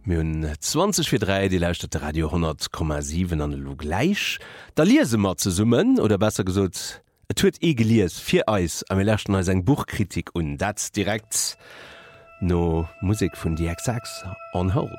Mün 20:03 die lauscht Radio 10,7 an lo gleich. Da lese mat ze summen oder besser gesot huet geliers 4 Eis am lächten als eng Buchkritik und dat direkt no Musik vun die Sax on hold.